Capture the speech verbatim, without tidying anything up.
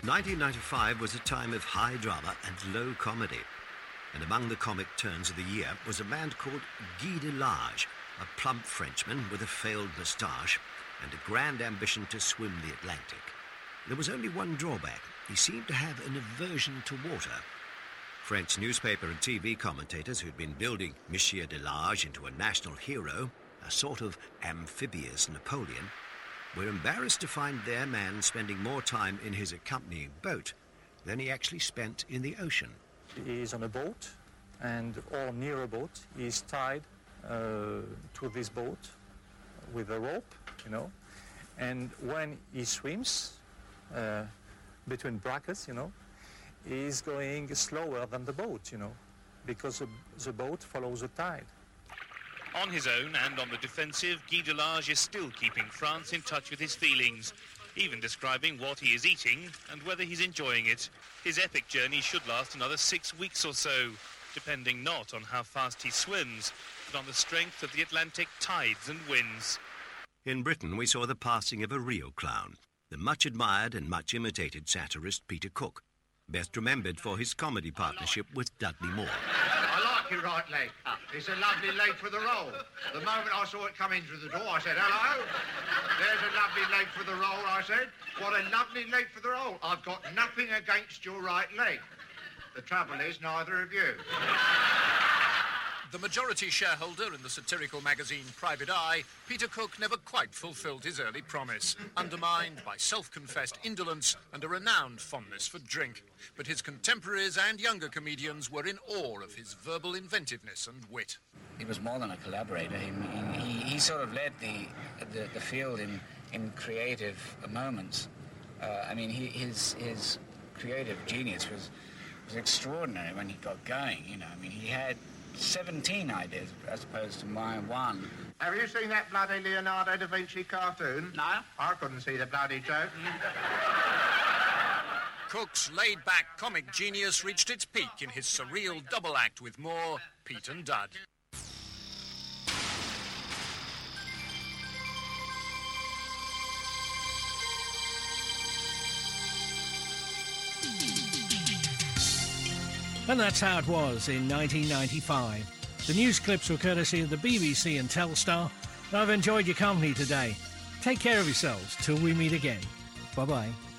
nineteen ninety-five was a time of high drama and low comedy. And among the comic turns of the year was a man called Guy Delage, a plump Frenchman with a failed moustache and a grand ambition to swim the Atlantic. There was only one drawback. He seemed to have an aversion to water. French newspaper and T V commentators who'd been building Monsieur Delage into a national hero, a sort of amphibious Napoleon, were embarrassed to find their man spending more time in his accompanying boat than he actually spent in the ocean. He is on a boat, and or near a boat. He is tied uh, to this boat with a rope, you know, and when he swims, uh, between brackets, you know, he's going slower than the boat, you know, because the, the boat follows the tide. On his own and on the defensive, Guy Delage is still keeping France in touch with his feelings, even describing what he is eating and whether he's enjoying it. His epic journey should last another six weeks or so, depending not on how fast he swims, but on the strength of the Atlantic tides and winds. In Britain, we saw the passing of a real clown, the much-admired and much-imitated satirist Peter Cook, best remembered for his comedy partnership with Dudley Moore. I like your right leg. It's a lovely leg for the roll. The moment I saw it come in through the door, I said, hello. There's a lovely leg for the roll, I said. What a lovely leg for the roll. I've got nothing against your right leg. The trouble is, neither of you. The majority shareholder in the satirical magazine Private Eye, Peter Cook never quite fulfilled his early promise, undermined by self-confessed indolence and a renowned fondness for drink. But his contemporaries and younger comedians were in awe of his verbal inventiveness and wit. He was more than a collaborator. He, he, he sort of led the, the, the field in, in creative moments. Uh, I mean, he, his, his creative genius was, was extraordinary when he got going, you know. I mean, he had seventeen ideas as opposed to my one. Have you seen that bloody Leonardo da Vinci cartoon? No. I couldn't see the bloody joke. Cook's laid-back comic genius reached its peak in his surreal double act with Moore, Pete and Dud. And that's how it was in nineteen ninety-five. The news clips were courtesy of the B B C and Telstar. And I've enjoyed your company today. Take care of yourselves till we meet again. Bye-bye.